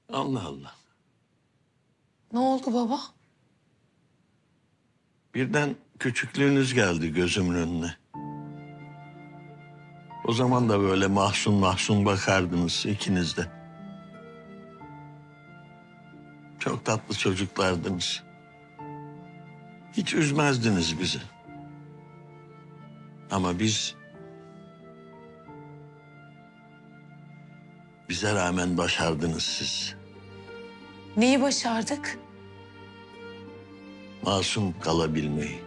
Allah Allah. Ne oldu baba? Birden küçüklüğünüz geldi gözümün önüne. O zaman da böyle mahzun mahzun bakardınız ikiniz de. Çok tatlı çocuklardınız. Hiç üzmezdiniz bizi. Ama bize rağmen başardınız siz. Neyi başardık? Masum kalabilmeyi.